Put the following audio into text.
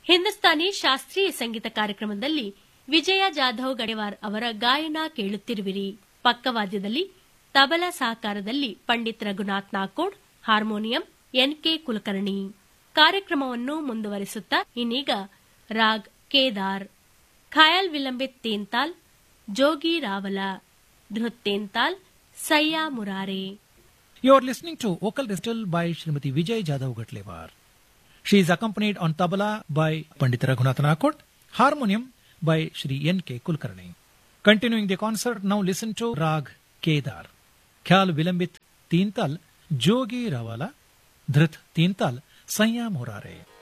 ಹಿಂದೂಸ್ತಾನಿ ಶಾಸ್ತ್ರೀಯ ಸಂಗೀತ ಕಾರ್ಯಕ್ರಮದಲ್ಲಿ ವಿಜಯ ಜಾಧವ್ ಗಡೇವಾರ್ ಅವರ ಗಾಯನ ಕೇಳುತ್ತಿರುವಿರಿ. ಪಕ್ಕವಾದ್ಯದಲ್ಲಿ ತಬಲಾ ಸಹಕಾರದಲ್ಲಿ ಪಂಡಿತ್ ರಘುನಾಥ್ ನಾಕೋಡ್, ಹಾರ್ಮೋನಿಯಂ ಎನ್.ಕೆ. ಕುಲಕರ್ಣಿ. ಕಾರ್ಯಕ್ರಮವನ್ನು ಮುಂದುವರಿಸುತ್ತಾ ಇನ್ನೀಗ ರಾಗ್ ಕೇದಾರ್, ಖಯಾಲ್ ವಿಲಂಬಿತ್ ತೇಂತಾಲ್, ಜೋಗಿ ರಾವಲ, ಧೃತ್ ತೇಂತಾಲ್, ಸಯ್ಯಾ Murare. You are listening to vocal recital by Srimati Vijay Jadhav Gatlewar. She is accompanied on tabla by Pandit Raghunath Nakod, harmonium by Shri N.K. Kulkarni. Continuing the concert, now listen to Rag Kedar, Khyal Vilambit Teental, Jogi Ravala, Dhrit Teental, Sanya Murare.